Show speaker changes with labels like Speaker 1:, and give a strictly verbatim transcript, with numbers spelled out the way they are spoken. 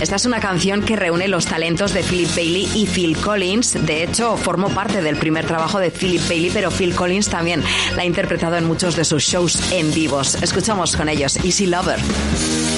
Speaker 1: Esta es una canción que reúne los talentos de Philip Bailey y Phil Collins. De hecho, formó parte del primer trabajo de Philip Bailey, pero Phil Collins también la ha interpretado en muchos de sus shows en vivos. Escuchamos con ellos Easy Lover.